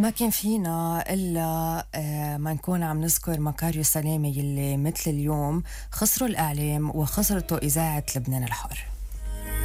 ما كان فينا إلا ما نكون عم نذكر مكاريو سلامة يلي مثل اليوم خسروا الإعلام وخسرته إذاعة لبنان الحر.